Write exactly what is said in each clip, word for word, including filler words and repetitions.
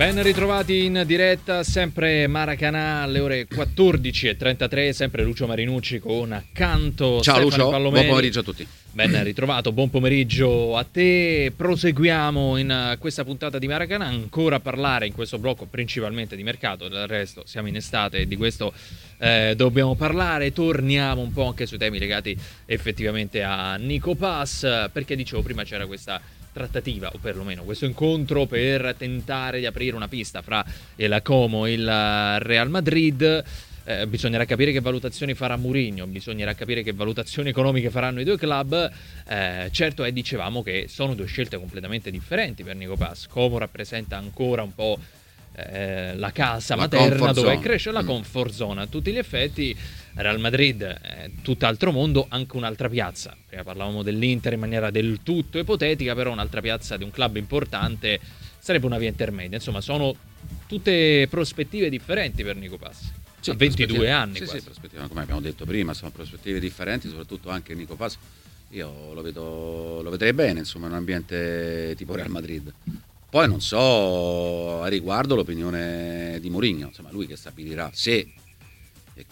Ben ritrovati in diretta, sempre Maracanã alle ore quattordici e trentatré, sempre Lucio Marinucci con accanto Ciao Stefano Lucio, Pallomeri. buon pomeriggio a tutti. Ben ritrovato, buon pomeriggio a te. Proseguiamo in questa puntata di Maracanã, ancora a parlare in questo blocco principalmente di mercato, del resto siamo in estate e di questo eh, dobbiamo parlare. Torniamo un po' anche sui temi legati effettivamente a Nico Paz, perché dicevo prima c'era questa trattativa, o perlomeno questo incontro per tentare di aprire una pista fra il Como e il Real Madrid. Eh, bisognerà capire che valutazioni farà Mourinho, bisognerà capire che valutazioni economiche faranno i due club. Eh, certo è, dicevamo che sono due scelte completamente differenti per Nico Paz. Como rappresenta ancora un po' eh, la casa la materna dove zone. cresce, la mm. comfort zone a tutti gli effetti. Real Madrid è tutt'altro mondo, anche un'altra piazza. Prima parlavamo dell'Inter in maniera del tutto ipotetica, però un'altra piazza di un club importante sarebbe una via intermedia. Insomma, sono tutte prospettive differenti per Nico Paz. Sì, a ventidue anni sì, quasi. sì, prospettive, come abbiamo detto prima, sono prospettive differenti, soprattutto anche Nico Paz. Io lo vedo, lo vedrei bene, insomma, in un ambiente tipo Real Madrid. Poi non so a riguardo l'opinione di Mourinho, insomma, lui che stabilirà se e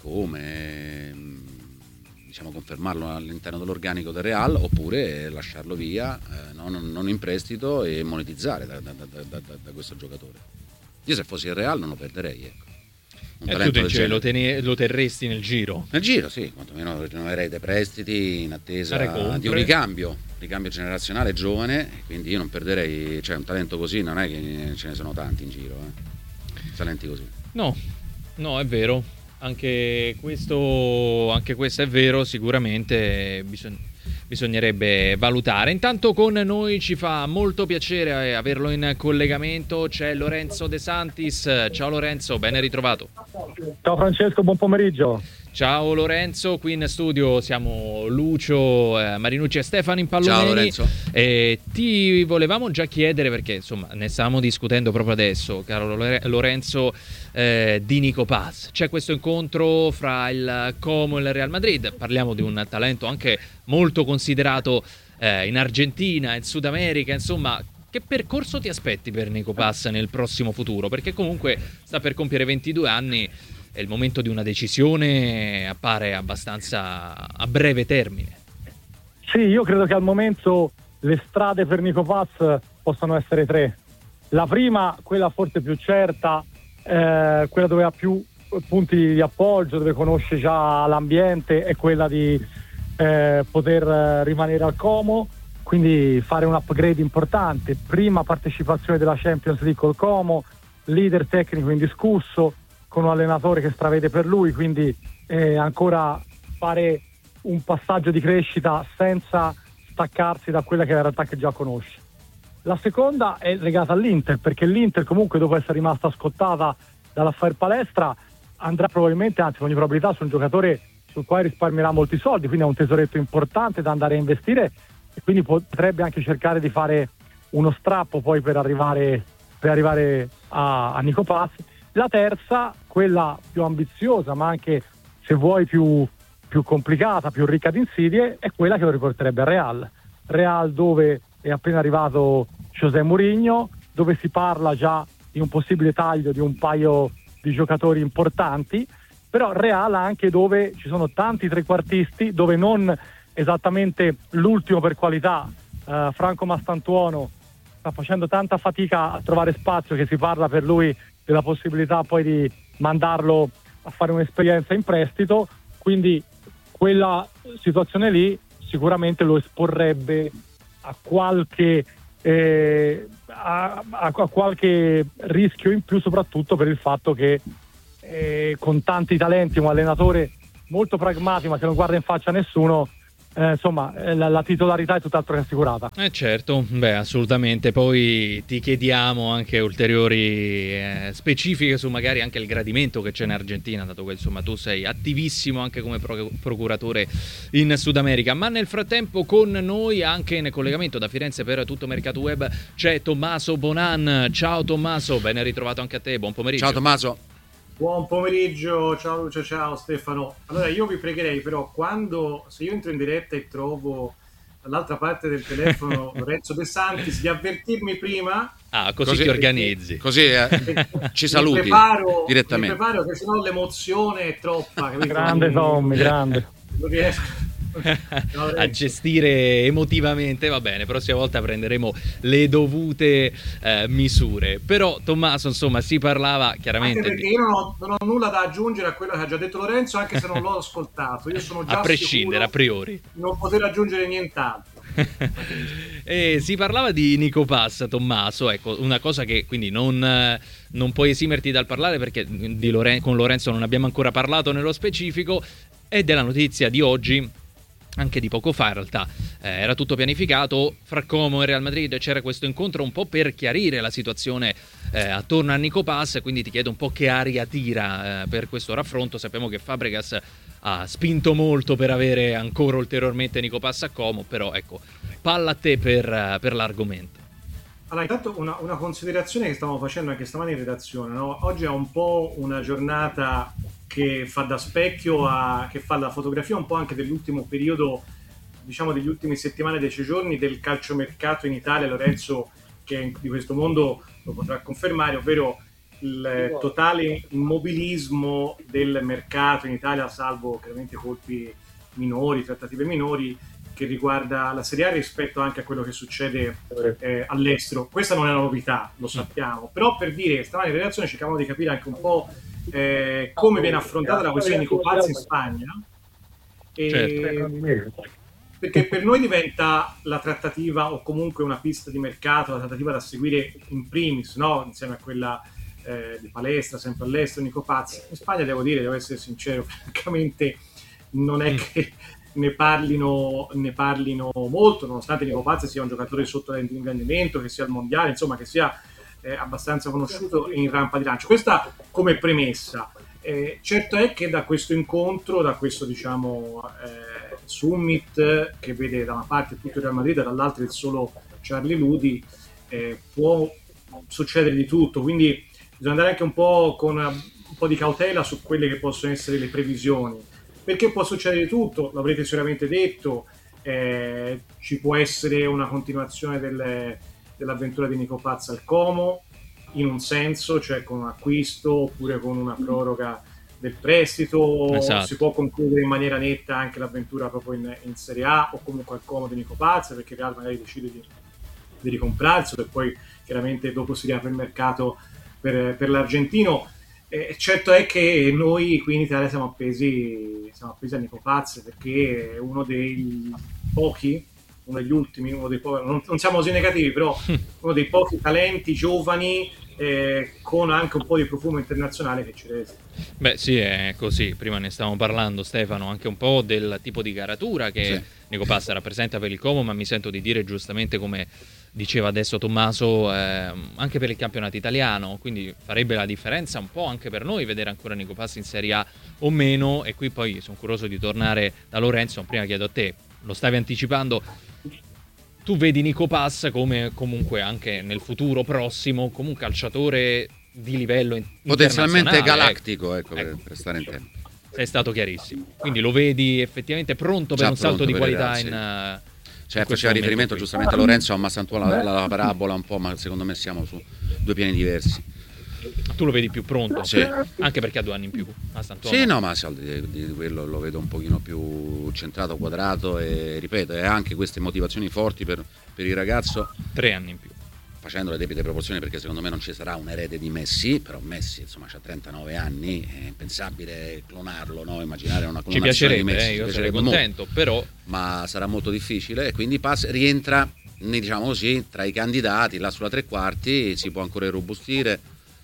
come, diciamo, confermarlo all'interno dell'organico del Real oppure lasciarlo via, eh, non, non in prestito, e monetizzare da, da, da, da, da questo giocatore. Io se fossi il Real non lo perderei, ecco. Un E tu talento del dicevi, lo, genere. tene- lo terresti nel giro? Nel giro, sì, quantomeno rinnoverei dei prestiti in attesa Recompre. di un ricambio, ricambio generazionale giovane, quindi io non perderei, cioè un talento così non è che ce ne sono tanti in giro, eh. Talenti così. No, no, è vero. Anche questo, anche questo è vero, sicuramente bisogna, bisognerebbe valutare. Intanto con noi ci fa molto piacere averlo in collegamento, c'è Lorenzo De Santis. Ciao Lorenzo, ben ritrovato. Ciao Francesco, buon pomeriggio. Ciao Lorenzo, qui in studio siamo Lucio, eh, Marinucci e Stefano in Pallomeri. Ciao Lorenzo. E ti volevamo già chiedere, perché insomma ne stavamo discutendo proprio adesso, caro Lorenzo, eh, di Nico Paz. C'è questo incontro fra il Como e il Real Madrid, parliamo di un talento anche molto considerato eh, in Argentina, in Sud America, insomma. Che percorso ti aspetti per Nico Paz nel prossimo futuro? Perché comunque sta per compiere ventidue anni e il momento di una decisione appare abbastanza a breve termine. Sì, io credo che al momento le strade per Nico Paz possano essere tre. La prima, quella forse più certa, eh, quella dove ha più punti di appoggio, dove conosce già l'ambiente, è quella di eh, poter rimanere al Como, quindi fare un upgrade importante. Prima partecipazione della Champions League col Como, leader tecnico indiscusso, con un allenatore che stravede per lui, quindi eh, ancora fare un passaggio di crescita senza staccarsi da quella che è la realtà che già conosce. La seconda è legata all'Inter, perché l'Inter comunque, dopo essere rimasta scottata dall'affare palestra, andrà probabilmente, anzi con ogni probabilità, su un giocatore sul quale risparmierà molti soldi, quindi è un tesoretto importante da andare a investire, e quindi potrebbe anche cercare di fare uno strappo poi per arrivare, per arrivare a, a Nico Paz. La terza, quella più ambiziosa, ma anche, se vuoi, più, più complicata, più ricca di insidie, è quella che lo riporterebbe al Real. Real dove è appena arrivato José Mourinho, dove si parla già di un possibile taglio di un paio di giocatori importanti, però Real anche dove ci sono tanti trequartisti, dove non esattamente l'ultimo per qualità, eh, Franco Mastantuono, sta facendo tanta fatica a trovare spazio, che si parla per lui della possibilità poi di mandarlo a fare un'esperienza in prestito, quindi quella situazione lì sicuramente lo esporrebbe a qualche eh, a, a, a qualche rischio in più, soprattutto per il fatto che eh, con tanti talenti, un allenatore molto pragmatico ma che non guarda in faccia a nessuno, Eh, insomma la, la titolarità è tutt'altro che assicurata. Eh certo, beh, assolutamente. Poi ti chiediamo anche ulteriori eh, specifiche su magari anche il gradimento che c'è in Argentina, dato che insomma tu sei attivissimo anche come pro- procuratore in Sud America. Ma nel frattempo con noi, anche in collegamento da Firenze per Tutto Mercato Web, c'è Tommaso Bonan. Ciao Tommaso, ben ritrovato anche a te, buon pomeriggio. Ciao Tommaso. Buon pomeriggio, ciao Lucio, ciao Stefano. Allora io vi pregherei però, quando, se io entro in diretta e trovo dall'altra parte del telefono Lorenzo De Santis, di avvertirmi prima Ah, così, così ti organizzi. Così eh, ci saluti mi preparo, direttamente. Mi preparo che sennò l'emozione è troppa. Capito? Grande Tommy, grande. Non riesco a gestire emotivamente. Va bene, prossima volta prenderemo le dovute eh, misure. Però Tommaso, insomma, si parlava chiaramente anche perché di... io non ho, non ho nulla da aggiungere a quello che ha già detto Lorenzo, anche se non l'ho ascoltato. Io sono già a prescindere, a priori non poter aggiungere nient'altro. E si parlava di Nico Pass, Tommaso, ecco, una cosa che quindi non, non puoi esimerti dal parlare, perché di Loren- con Lorenzo non abbiamo ancora parlato nello specifico, è della notizia di oggi, anche di poco fa in realtà, eh, era tutto pianificato fra Como e Real Madrid, c'era questo incontro un po' per chiarire la situazione eh, attorno a Nico Pass, quindi ti chiedo un po' che aria tira eh, per questo raffronto. Sappiamo che Fabregas ha spinto molto per avere ancora ulteriormente Nico Pass a Como, però ecco, palla a te per, per l'argomento. Allora, intanto una, una considerazione che stavamo facendo anche stamani in redazione, no? Oggi è un po' una giornata che fa da specchio, a, che fa la fotografia un po' anche dell'ultimo periodo, diciamo degli ultimi settimane, dei sei giorni del calciomercato in Italia. Lorenzo, che di questo mondo lo potrà confermare, ovvero il totale immobilismo del mercato in Italia, salvo chiaramente colpi minori, trattative minori, che riguarda la Serie A rispetto anche a quello che succede eh, all'estero. Questa non è una novità, lo sappiamo, però per dire che stamani in redazione cercavamo di capire anche un po' eh, come viene affrontata la questione di Nico Pass in Spagna, e certo. Perché per noi diventa la trattativa, o comunque una pista di mercato, la trattativa da seguire in primis, no? Insieme a quella eh, di Palestra, sempre all'estero, Nico Pass. In Spagna, devo dire, devo essere sincero, francamente non è che ne parlino, ne parlino molto, nonostante Nico Paz sia un giocatore sotto l'ingrandimento, che sia al mondiale, insomma, che sia eh, abbastanza conosciuto in rampa di lancio. Questa come premessa. Eh, certo è che da questo incontro, da questo diciamo eh, summit che vede da una parte tutto il Real Madrid e dall'altra il solo Charlie Ludi, eh, può succedere di tutto, quindi bisogna andare anche un po' con una, un po' di cautela su quelle che possono essere le previsioni, perché può succedere di tutto, l'avrete sicuramente detto, eh, ci può essere una continuazione delle, dell'avventura di Nico Paz al Como, in un senso, cioè con un acquisto oppure con una proroga del prestito, esatto. Si può concludere in maniera netta anche l'avventura proprio in, in Serie A o comunque al Como di Nico Paz, perché Real magari decide di, di ricomprarselo e poi chiaramente dopo si riapre il mercato per, per l'argentino. Eh, certo è che noi qui in Italia siamo appesi, siamo appesi a Nico Paz, perché è uno dei pochi, uno degli ultimi, uno dei pochi, non, non siamo così negativi, però uno dei pochi talenti giovani eh, con anche un po' di profumo internazionale che ci resta. Beh sì, è così, prima ne stavamo parlando Stefano, anche un po' del tipo di caratura che sì. Nico Paz rappresenta per il Como, ma mi sento di dire giustamente, come diceva adesso Tommaso, eh, anche per il campionato italiano, quindi farebbe la differenza un po' anche per noi vedere ancora Nico Paz in Serie A o meno. E qui poi sono curioso di tornare da Lorenzo, prima chiedo a te, lo stavi anticipando, tu vedi Nico Paz come comunque anche nel futuro prossimo come un calciatore di livello potenzialmente galattico, ecco, ecco, per, per stare in tempo. Sei stato chiarissimo, quindi lo vedi effettivamente pronto per già un salto di qualità ragazzi. in... Cioè, faceva riferimento qui. giustamente a Lorenzo, a Massantuono la, la, la parabola un po', ma secondo me siamo su due piani diversi. Tu lo vedi più pronto? Sì. Anche perché ha due anni in più. Massantuono. Sì, no, ma al di, di quello lo vedo un pochino più centrato, quadrato, e ripeto, e anche queste motivazioni forti per, per il ragazzo. Tre anni in più. Facendo le debite proporzioni, perché secondo me non ci sarà un erede di Messi, però Messi insomma ha trentanove anni, è impensabile clonarlo, no? Immaginare una clonazione di Messi. Eh, io sarei contento, molto, però ma sarà molto difficile, e quindi Paz rientra, diciamo così, tra i candidati là sulla tre quarti. Si può ancora irrobustire,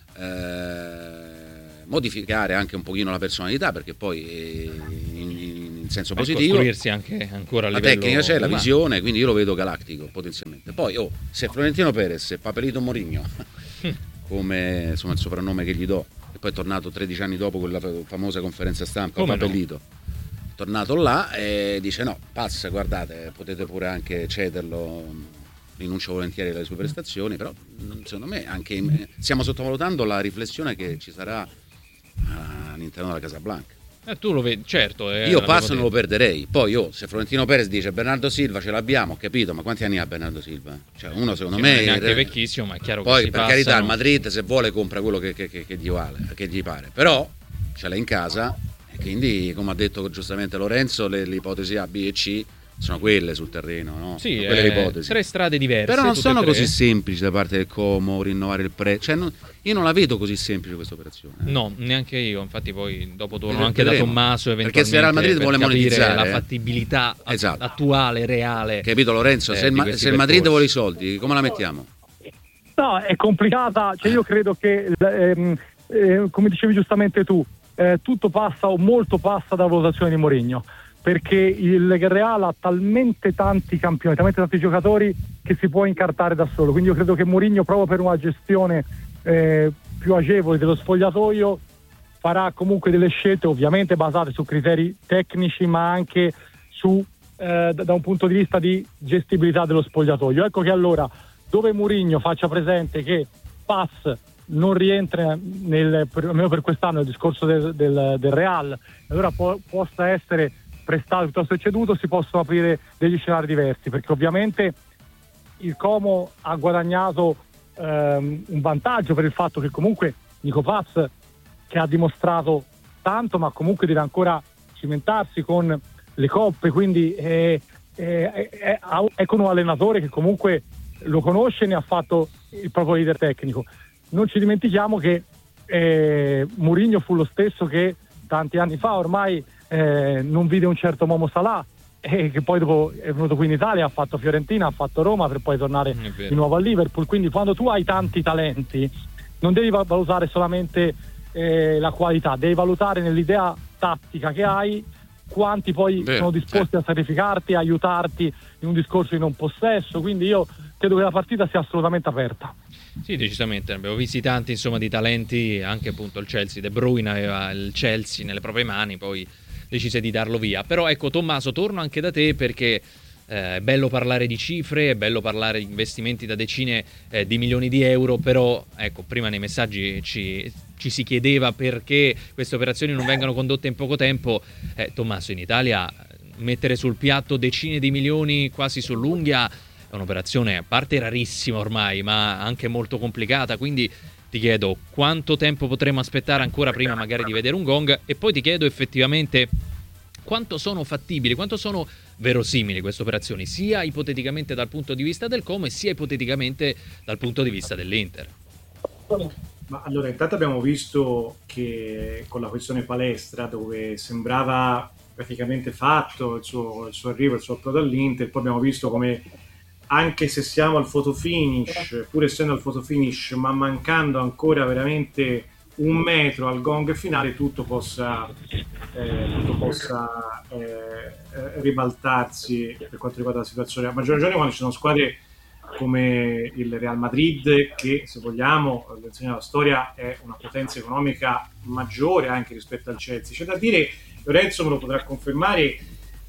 eh, modificare anche un pochino la personalità, perché poi eh, in, in senso per positivo costruirsi anche ancora a la livello tecnica c'è, umano. la visione, quindi io lo vedo galattico potenzialmente. Poi oh, se Florentino Perez è Papelito Mourinho come insomma il soprannome che gli do, e poi è tornato tredici anni dopo quella famosa conferenza stampa, come Papelito no? Tornato là e dice no, Paz, guardate, potete pure anche cederlo, rinuncio volentieri alle sue prestazioni, però secondo me anche stiamo sottovalutando la riflessione che ci sarà all'interno della Casablanca. Eh, tu lo vedi, certo. Eh, io Paz non lo perderei. Poi io, se Florentino Perez dice Bernardo Silva ce l'abbiamo, ho capito, ma quanti anni ha Bernardo Silva? Cioè, uno secondo sì, me non è neanche re... vecchissimo, ma è chiaro poi, che si per passano... carità, il Madrid se vuole compra quello che, che, che, che, gli vale, che gli pare, però ce l'ha in casa e quindi, come ha detto giustamente Lorenzo, le, le ipotesi A, B e C sono quelle sul terreno, no? Sì, quelle eh, ipotesi. Tre strade diverse. Però non sono tre. così semplici da parte del Como rinnovare il prezzo. Cioè, non, io non la vedo così semplice questa operazione. Eh. No, neanche io. Infatti, poi dopo torno Vedremo. anche da Tommaso. Perché se Real Madrid per vuole capire monetizzare la eh. fattibilità esatto. attuale, reale. Capito, Lorenzo? Eh, se il, ma- se il Madrid vuole i soldi, come la mettiamo? No, è complicata. Cioè, io credo che, ehm, eh, come dicevi giustamente tu, eh, tutto passa o molto passa dalla valutazione di Mourinho. Perché il Real ha talmente tanti campioni, talmente tanti giocatori che si può incartare da solo. Quindi io credo che Mourinho, proprio per una gestione eh, più agevole dello spogliatoio, farà comunque delle scelte ovviamente basate su criteri tecnici, ma anche su eh, da un punto di vista di gestibilità dello spogliatoio. Ecco che allora, dove Mourinho faccia presente che Paz non rientra nel, per, almeno per quest'anno, nel discorso del, del, del Real, allora po- possa essere prestato piuttosto che ceduto, si possono aprire degli scenari diversi, perché ovviamente il Como ha guadagnato ehm, un vantaggio per il fatto che comunque Nico Paz, che ha dimostrato tanto, ma comunque deve ancora cimentarsi con le coppe, quindi è, è, è, è con un allenatore che comunque lo conosce e ne ha fatto il proprio leader tecnico. Non ci dimentichiamo che eh, Mourinho fu lo stesso che tanti anni fa ormai Eh, non vide un certo Momo Salah e che poi dopo è venuto qui in Italia, ha fatto Fiorentina, ha fatto Roma per poi tornare di nuovo a Liverpool. Quindi quando tu hai tanti talenti non devi valutare solamente eh, la qualità, devi valutare nell'idea tattica che hai quanti poi Beh, sono disposti eh. a sacrificarti, a aiutarti in un discorso di non possesso. Quindi io credo che la partita sia assolutamente aperta. Sì, decisamente, ne abbiamo visti tanti insomma di talenti, anche appunto il Chelsea, De Bruyne aveva il Chelsea nelle proprie mani, poi decise di darlo via. Però ecco Tommaso, torno anche da te perché eh, è bello parlare di cifre, è bello parlare di investimenti da decine eh, di milioni di euro, però ecco prima nei messaggi ci, ci si chiedeva perché queste operazioni non vengano condotte in poco tempo. eh, Tommaso, in Italia mettere sul piatto decine di milioni quasi sull'unghia è un'operazione a parte rarissima ormai, ma anche molto complicata, quindi ti chiedo quanto tempo potremo aspettare ancora prima magari di vedere un gong, e poi ti chiedo effettivamente quanto sono fattibili, quanto sono verosimili queste operazioni, sia ipoteticamente dal punto di vista del Como, sia ipoteticamente dal punto di vista dell'Inter. Ma allora, intanto abbiamo visto che con la questione Palestra, dove sembrava praticamente fatto il suo, il suo arrivo, il suo approdo all'Inter, poi abbiamo visto come, anche se siamo al fotofinish, pur essendo al fotofinish, ma mancando ancora veramente un metro al gong finale, tutto possa, eh, tutto possa eh, ribaltarsi per quanto riguarda la situazione. A maggior ragione quando ci sono squadre come il Real Madrid, che se vogliamo, lo insegna la storia, è una potenza economica maggiore anche rispetto al Chelsea. C'è da dire, Lorenzo me lo potrà confermare,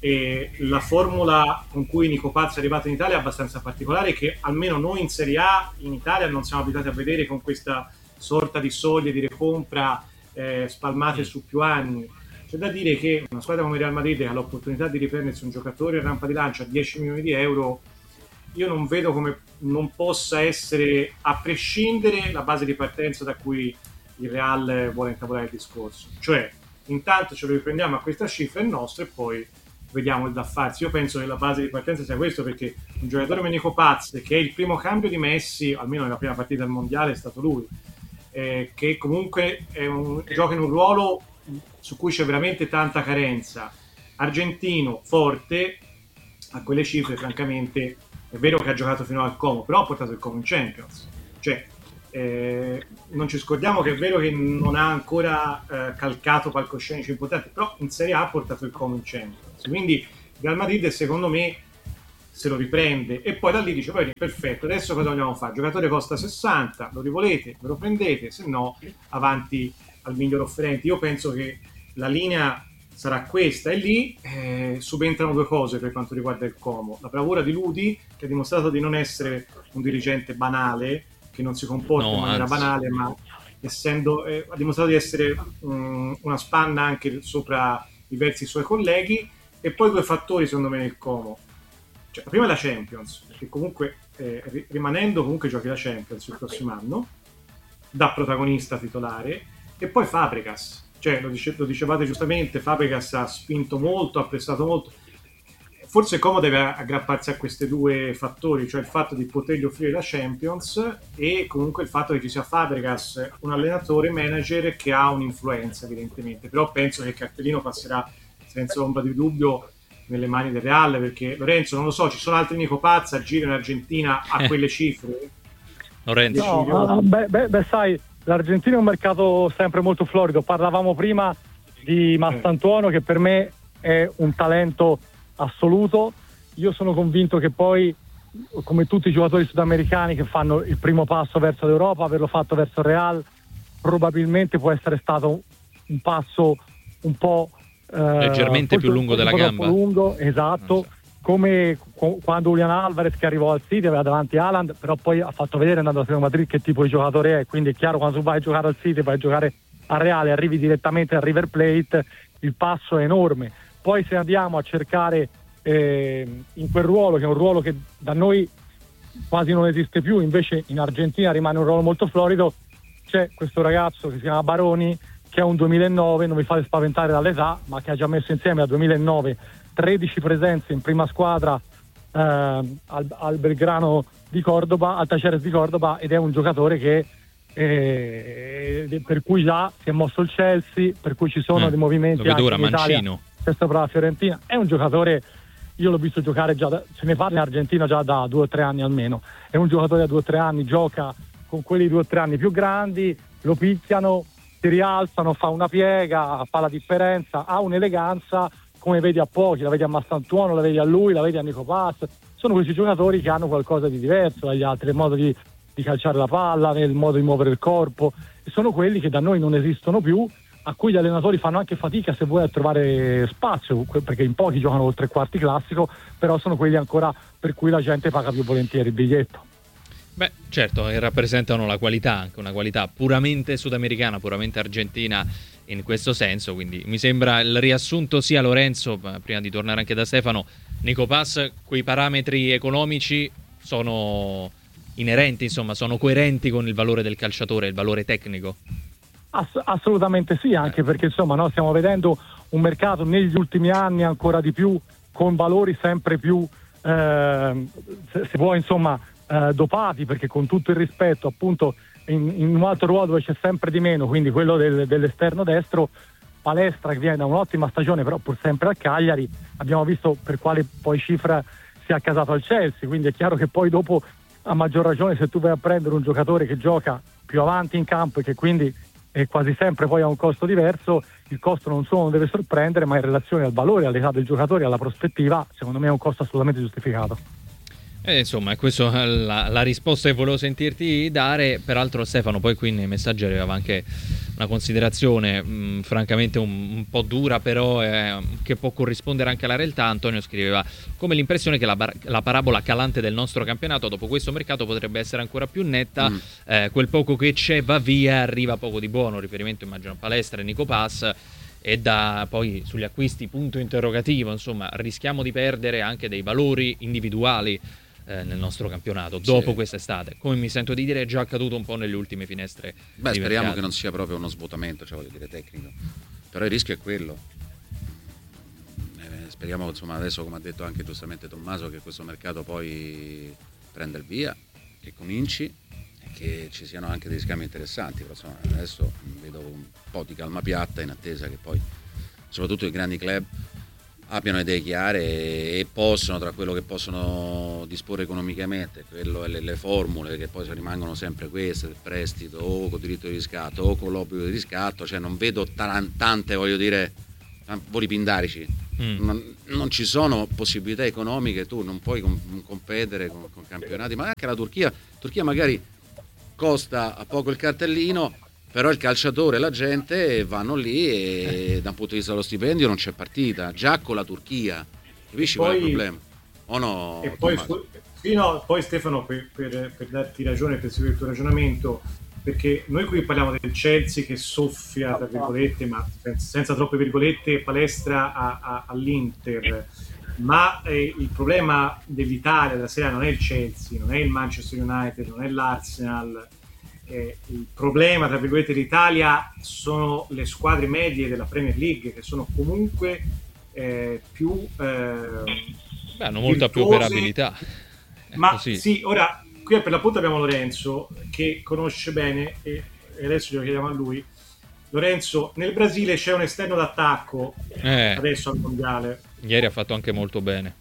e la formula con cui Nico Paz è arrivato in Italia è abbastanza particolare, che almeno noi in Serie A in Italia non siamo abituati a vedere, con questa sorta di soglie di recompra eh, spalmate su più anni. C'è da dire che una squadra come Real Madrid, che ha l'opportunità di riprendersi un giocatore a rampa di lancio a dieci milioni di euro, io non vedo come non possa essere, a prescindere, la base di partenza da cui il Real vuole intavolare il discorso. Cioè, intanto ce lo riprendiamo a questa cifra, è nostro, e poi vediamo il da farsi. Io penso che la base di partenza sia questo, perché un giocatore come Nico Paz, che è il primo cambio di Messi, almeno nella prima partita del mondiale è stato lui, eh, che comunque è un, gioca in un ruolo su cui c'è veramente tanta carenza, argentino, forte, a quelle cifre francamente è vero che ha giocato fino al Como, però ha portato il Como in Champions. Cioè, eh, non ci scordiamo che è vero che non ha ancora eh, calcato palcoscenici importanti, però in Serie A ha portato il Como in Champions. Quindi il Real Madrid secondo me se lo riprende, e poi da lì dice: poi perfetto, adesso cosa vogliamo fare? Il giocatore costa sessanta, lo rivolete, ve lo prendete, se no avanti al miglior offerente. Io penso che la linea sarà questa, e lì eh, subentrano due cose per quanto riguarda il Como: la bravura di Ludi, che ha dimostrato di non essere un dirigente banale, che non si comporta no, in maniera anzi. banale, ma essendo, eh, ha dimostrato di essere um, una spanna anche sopra diversi suoi colleghi. E poi due fattori secondo me nel Como, cioè, la prima è la Champions, perché comunque eh, rimanendo comunque giochi la Champions il prossimo anno da protagonista titolare, e poi Fabregas, cioè lo, dice, lo dicevate giustamente, Fabregas ha spinto molto, ha prestato molto. Forse Como deve aggrapparsi a questi due fattori, cioè il fatto di potergli offrire la Champions e comunque il fatto che ci sia Fabregas, un allenatore manager che ha un'influenza evidentemente, però penso che il cartellino passerà senza ombra di dubbio nelle mani del Real, perché Lorenzo, non lo so, ci sono altri Nico Paz a giro in Argentina a quelle cifre? Lorenzo. No, uh, beh, beh, beh, sai, l'Argentina è un mercato sempre molto florido. Parlavamo prima di Mastantuono, che per me è un talento assoluto. Io sono convinto che poi, come tutti i giocatori sudamericani che fanno il primo passo verso l'Europa, averlo fatto verso il Real probabilmente può essere stato un passo un po' eh, leggermente più lungo della gamba. Lungo, esatto. Come quando Julian Alvarez, che arrivò al City, aveva davanti Haaland, però poi ha fatto vedere andando a Real Madrid che tipo di giocatore è, quindi è chiaro, quando tu vai a giocare al City, vai a giocare al Reale, arrivi direttamente al River Plate, il passo è enorme. Poi se andiamo a cercare eh, in quel ruolo, che è un ruolo che da noi quasi non esiste più, invece in Argentina rimane un ruolo molto florido, c'è questo ragazzo che si chiama Baroni, che è un duemilanove, non vi fate spaventare dall'età, ma che ha già messo insieme al duemilanove tredici presenze in prima squadra eh, al, al Belgrano di Cordoba, al Taceres di Cordoba, ed è un giocatore che eh, per cui già si è mosso il Chelsea, per cui ci sono eh, dei movimenti anche ora, in Italia, Mancino. c'è sopra la Fiorentina. È un giocatore, io l'ho visto giocare già da, se ne parla in Argentina già da due o tre anni almeno, è un giocatore da due o tre anni, gioca con quelli due o tre anni più grandi, lo picchiano, si rialzano, fa una piega, fa la differenza, ha un'eleganza come vedi a pochi, la vedi a Mastantuono, la vedi a lui, la vedi a Nico Paz. Sono questi giocatori che hanno qualcosa di diverso dagli altri nel modo di, di calciare la palla, nel modo di muovere il corpo, e sono quelli che da noi non esistono più, a cui gli allenatori fanno anche fatica, se vuoi, a trovare spazio, perché in pochi giocano col tre quarti classico, però sono quelli ancora per cui la gente paga più volentieri il biglietto. Beh, certo, rappresentano la qualità, anche una qualità puramente sudamericana, puramente argentina in questo senso, quindi mi sembra il riassunto sia Lorenzo, prima di tornare anche da Stefano, Nico Paz, quei parametri economici sono inerenti, insomma, sono coerenti con il valore del calciatore, il valore tecnico? Ass- assolutamente sì, anche perché insomma no, stiamo vedendo un mercato negli ultimi anni ancora di più con valori sempre più, eh, se, se vuoi insomma, eh, dopati, perché con tutto il rispetto appunto in, in un altro ruolo dove c'è sempre di meno, quindi quello del, dell'esterno destro, Palestra che viene da un'ottima stagione però pur sempre al Cagliari, abbiamo visto per quale poi cifra si è accasato al Chelsea, quindi è chiaro che poi dopo a maggior ragione se tu vai a prendere un giocatore che gioca più avanti in campo e che quindi è quasi sempre poi ha un costo diverso, il costo non solo non deve sorprendere, ma in relazione al valore, all'età del giocatore, alla prospettiva, secondo me è un costo assolutamente giustificato. Eh, insomma, questa è la, la risposta che volevo sentirti dare. Peraltro Stefano poi qui nei messaggi aveva anche una considerazione mh, francamente un, un po' dura, però eh, che può corrispondere anche alla realtà. Antonio scriveva come l'impressione che la, bar- la parabola calante del nostro campionato dopo questo mercato potrebbe essere ancora più netta, mm. eh, quel poco che c'è va via, arriva poco di buono, riferimento immagino a Palestra e Nico Paz. E da poi sugli acquisti punto interrogativo, insomma rischiamo di perdere anche dei valori individuali eh, nel nostro campionato dopo sì. quest'estate, come mi sento di dire è già accaduto un po' nelle ultime finestre. Beh, speriamo mercato. Che non sia proprio uno svuotamento, cioè voglio dire tecnico, però il rischio è quello. Eh, speriamo insomma adesso, come ha detto anche giustamente Tommaso, che questo mercato poi prenda il via, che cominci, che ci siano anche dei scambi interessanti, però insomma adesso vedo un po' di calma piatta in attesa che poi soprattutto i grandi club abbiano idee chiare e possono, tra quello che possono disporre economicamente, quello e le, le formule che poi rimangono sempre queste, del prestito o con diritto di riscatto o con l'obbligo di riscatto, cioè non vedo t- tante, voglio dire, voli pindarici, mm. non, non ci sono possibilità economiche, tu non puoi com- competere con, con campionati, ma anche la Turchia, Turchia magari costa a poco il cartellino, però il calciatore e la gente vanno lì e da un punto di vista dello stipendio non c'è partita, già con la Turchia, capisci qual è il problema? O no? E poi, sì, no, poi Stefano, per, per, per darti ragione, per seguire il tuo ragionamento, perché noi qui parliamo del Chelsea che soffia, tra virgolette, ma senza, senza troppe virgolette, palestra a, a, all'Inter, ma eh, il problema dell'Italia della Serie A non è il Chelsea, non è il Manchester United, non è l'Arsenal, eh, il problema, tra virgolette, dell'Italia sono le squadre medie della Premier League, che sono comunque eh, più eh, Beh, hanno molta virtuose, più operabilità. È ma così. sì, ora qui per l'appunto abbiamo Lorenzo che conosce bene e, e adesso glielo chiediamo a lui. Lorenzo, nel Brasile c'è un esterno d'attacco Eh. adesso al mondiale Ieri ha fatto anche molto bene.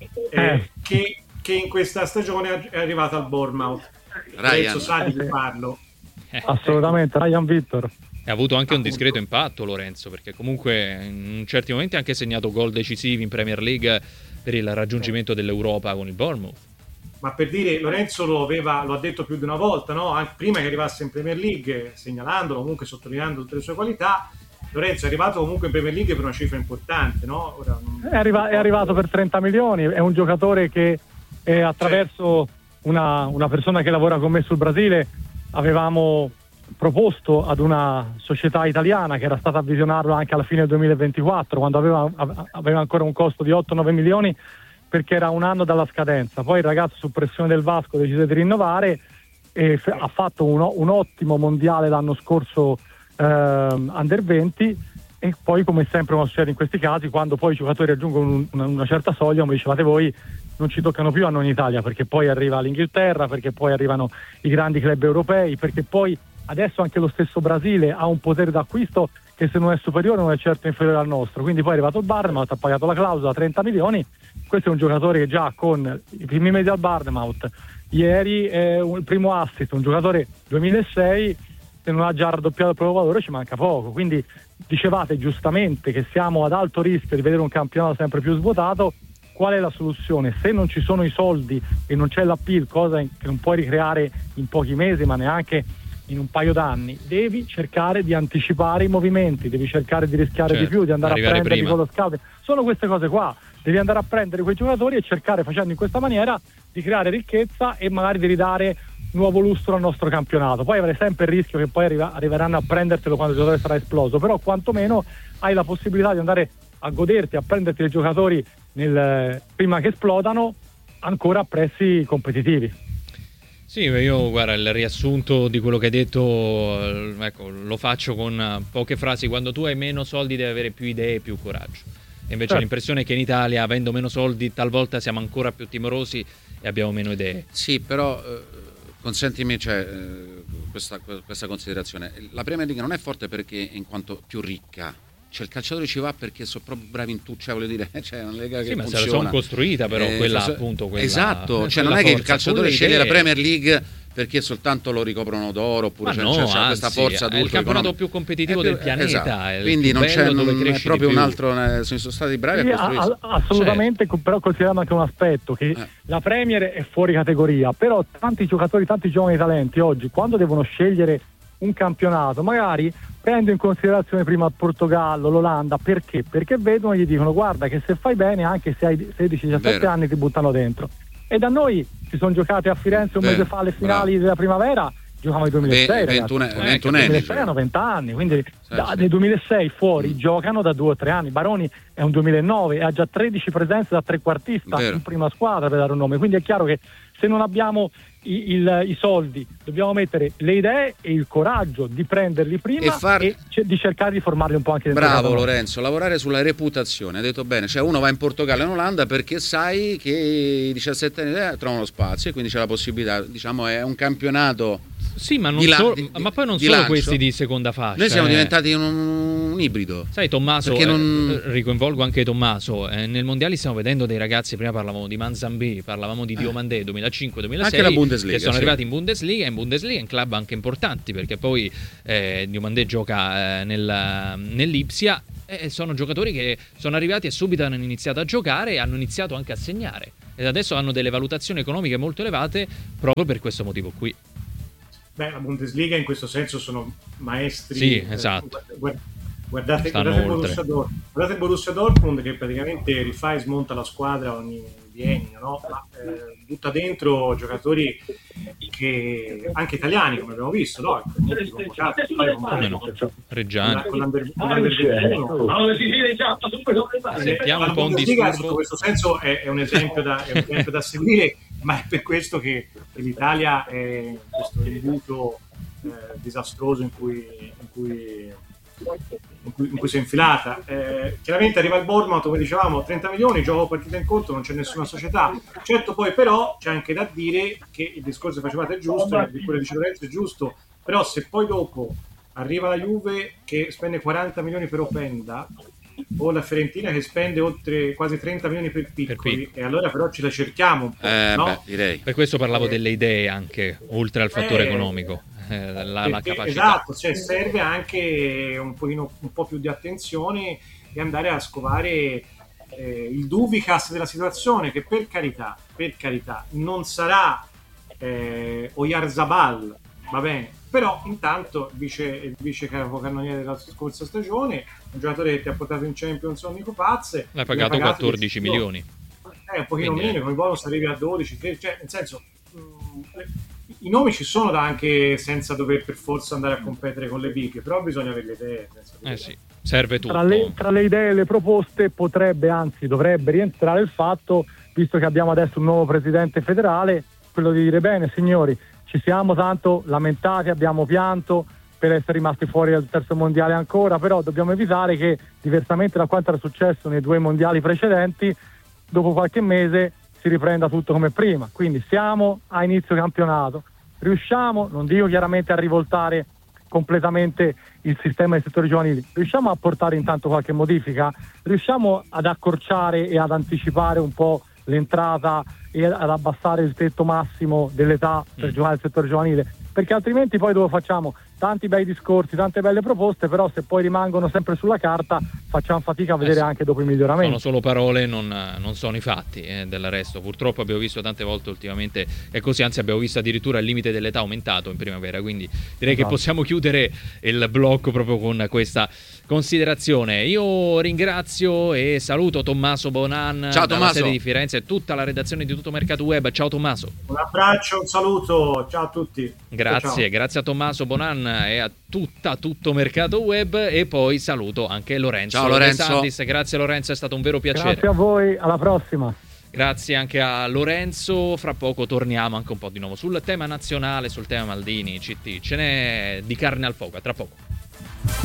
eh, che, che in questa stagione è arrivato al Bournemouth. Ryan. Lorenzo sa di chi parlo. Assolutamente, Ryan Victor. E ha avuto anche un Appunto. discreto impatto Lorenzo, perché comunque in certi momenti ha anche segnato gol decisivi in Premier League per il raggiungimento dell'Europa con il Bournemouth. Ma per dire, Lorenzo lo, aveva, lo ha detto più di una volta, no? Anche prima che arrivasse in Premier League, segnalandolo, comunque sottolineando tutte le sue qualità. Lorenzo è arrivato comunque in Premier League per una cifra importante, no? Ora, non... È, arriva- è arrivato per trenta milioni, è un giocatore che eh, attraverso una, una persona che lavora con me sul Brasile avevamo proposto ad una società italiana che era stata a visionarlo anche alla fine del duemilaventiquattro, quando aveva, aveva ancora un costo di otto nove milioni, perché era un anno dalla scadenza. Poi il ragazzo, su pressione del Vasco, decise di rinnovare e f- ha fatto un, un ottimo mondiale l'anno scorso eh, under venti, e poi, come sempre succede in questi casi, quando poi i giocatori raggiungono un, una, una certa soglia, come dicevate voi, non ci toccano più a noi in Italia, perché poi arriva l'Inghilterra, perché poi arrivano i grandi club europei, perché poi adesso anche lo stesso Brasile ha un potere d'acquisto che, se non è superiore, non è certo inferiore al nostro. Quindi poi è arrivato il Bournemouth, ha pagato la clausola trenta milioni. Questo è un giocatore che già con i primi mesi al Bournemouth, ieri è un, il primo assist, un giocatore duemilasei, se non ha già raddoppiato il proprio valore ci manca poco. Quindi dicevate giustamente che siamo ad alto rischio di vedere un campionato sempre più svuotato. Qual è la soluzione? Se non ci sono i soldi e non c'è l'appeal, cosa che non puoi ricreare in pochi mesi ma neanche in un paio d'anni, devi cercare di anticipare i movimenti, devi cercare di rischiare Certo, di più, di andare a arrivare prenderli prima. con lo scout. Sono queste cose qua, devi andare a prendere quei giocatori e cercare, facendo in questa maniera, di creare ricchezza e magari di ridare nuovo lustro al nostro campionato. Poi avrai sempre il rischio che poi arriva, arriveranno a prendertelo quando il giocatore sarà esploso, però quantomeno hai la possibilità di andare a goderti, a prenderti i giocatori nel, prima che esplodano, ancora a prezzi competitivi. Sì, io guarda, il riassunto di quello che hai detto, eh, ecco, lo faccio con eh, poche frasi. Quando tu hai meno soldi devi avere più idee e più coraggio. E invece Certo. l'impressione è che in Italia, avendo meno soldi, talvolta siamo ancora più timorosi e abbiamo meno idee. Sì, però eh, consentimi cioè, eh, questa, questa considerazione. La Premier League non è forte perché in quanto più ricca. Cioè il calciatore ci va perché sono proprio bravi in tutto, cioè voglio dire, c'è una lega che Sì, ma se funziona. la sono costruita però Eh, quella so- appunto quella, esatto, eh, cioè quella non è che il forza, calciatore quelle sceglie la idee. Premier League perché soltanto lo ricoprono d'oro, oppure Ma c'è, no, c'è- c'è questa anzi, forza è il d'ultimo campionato economico. più competitivo È più- del pianeta, esatto. è il Quindi più non c'è, bello, dove non è cresci proprio di un più. altro, eh, sono stati bravi Sì, a costruirsi. a- a- assolutamente, però consideriamo anche un aspetto, che Eh. la Premier è fuori categoria, però tanti giocatori, tanti giovani talenti oggi, quando devono scegliere un campionato, magari prendo in considerazione prima il Portogallo, l'Olanda. Perché? Perché vedono e gli dicono: guarda che se fai bene, anche se hai sedici diciassette Vero. anni, ti buttano dentro. E da noi si sono giocate a Firenze un Vero, mese fa le finali bravo. della primavera, giocavamo nel duemilasei, Ve- ragazzi. ventuno Eh, ventuno anni, duemilasei cioè. hanno venti anni, quindi da, sì. nel duemilasei fuori Mm. giocano da due o tre anni. Baroni è un duemilanove e ha già tredici presenze da trequartista Vero. in prima squadra, per dare un nome. Quindi è chiaro che se non abbiamo i, il- i soldi, dobbiamo mettere le idee e il coraggio di prenderli prima E e, far- ce- di cercare di formarli un po' anche dentro Bravo casa nostra. Lorenzo, lavorare sulla reputazione, hai detto bene, cioè uno va in Portogallo e in Olanda perché sai che i diciassette anni eh, trovano spazio e quindi c'è la possibilità, diciamo è un campionato. Sì, ma, non Di la- solo- di- ma poi non di solo lancio. questi di seconda fascia. Noi siamo eh. diventati un, un ibrido. Sai Tommaso, Perché non- eh, ricoinvolgo anche Tommaso, eh, nel mondiale stiamo vedendo dei ragazzi, prima parlavamo di Manzambì, parlavamo di Diomandé duemilacinque duemilasei, Anche la Bundesliga, che sono sì. arrivati in Bundesliga, in Bundesliga in club anche importanti, perché poi eh, Diomandé gioca eh, nel, nell'Ipsia, e sono giocatori che sono arrivati e subito hanno iniziato a giocare e hanno iniziato anche a segnare, ed adesso hanno delle valutazioni economiche molto elevate proprio per questo motivo qui. Beh, la Bundesliga in questo senso sono maestri. Sì, eh, esatto. guard- Guardate, Stanno guardate, il oltre. Borussia Dortmund, guardate il Borussia Dortmund che praticamente rifà e smonta la squadra ogni biennio, no? Ma eh, butta dentro giocatori che anche italiani, come abbiamo visto, no? Reggiani. Con l'Under ventuno. Sentiamo un po' un disturbo. In questo senso è, è, un esempio da, è un esempio da seguire, ma è per questo che l'Italia è in questo imbuto eh, disastroso in cui, in cui In cui, in cui si è infilata. Eh, chiaramente arriva il Bournemouth, come dicevamo, trenta milioni, gioco partita in conto, non c'è nessuna società. Certo, poi però c'è anche da dire che il discorso che facevate è giusto, il quello di Lorenzo è giusto, però se poi dopo arriva la Juve che spende quaranta milioni per Openda o la Fiorentina che spende oltre quasi trenta milioni per Piccoli, per Piccoli. E allora però ce la cerchiamo un po', eh, no? beh, direi. Per questo parlavo eh. delle idee anche, oltre al fattore eh. economico. La, la capacità. Esatto, cioè serve anche un pochino, un po' più di attenzione e andare a scovare eh, il Duvicas della situazione, che per carità, per carità non sarà eh, Oyarzabal, va bene, però intanto il vice, il vice capocannoniere della scorsa stagione, un giocatore che ti ha portato in Champions con Nico Paz, l'ha pagato quattordici milioni, eh, un pochino Quindi... meno, con i bonus arrivi a dodici, tredici, cioè nel senso mh, i nomi ci sono da anche senza dover per forza andare a competere con le big, però bisogna avere le idee. Eh sì, serve tutto. Tra le, tra le idee e le proposte potrebbe, anzi dovrebbe rientrare il fatto, visto che abbiamo adesso un nuovo presidente federale, quello di dire bene signori, ci siamo tanto lamentati, abbiamo pianto per essere rimasti fuori dal terzo mondiale ancora, però dobbiamo evitare che, diversamente da quanto era successo nei due mondiali precedenti, dopo qualche mese si riprenda tutto come prima. Quindi siamo a inizio campionato, riusciamo, non dico chiaramente a rivoltare completamente il sistema dei settori giovanili, riusciamo a portare intanto qualche modifica, riusciamo ad accorciare e ad anticipare un po' l'entrata e ad abbassare il tetto massimo dell'età per mm. giocare al settore giovanile, perché altrimenti poi dove facciamo tanti bei discorsi, tante belle proposte, però se poi rimangono sempre sulla carta facciamo fatica a vedere eh sì. anche dopo i miglioramenti. Sono solo parole, non, non sono i fatti eh, del resto. Purtroppo abbiamo visto tante volte ultimamente è così, anzi abbiamo visto addirittura il limite dell'età aumentato in primavera, quindi direi esatto. che possiamo chiudere il blocco proprio con questa considerazione. Io ringrazio e saluto Tommaso Bonan Ciao, dalla Tommaso. sede di Firenze e tutta la redazione di Tutto Mercato Web. Ciao Tommaso. Un abbraccio, un saluto, ciao a tutti. Grazie, ciao. grazie a Tommaso Bonan e a tutta Tutto Mercato Web, e poi saluto anche Lorenzo. Ciao Lorenzo. Sandis. Grazie Lorenzo, è stato un vero piacere. Grazie a voi, alla prossima. Grazie anche a Lorenzo. Fra poco torniamo anche un po' di nuovo sul tema nazionale, sul tema Maldini, C T. Ce n'è di carne al fuoco, a tra poco.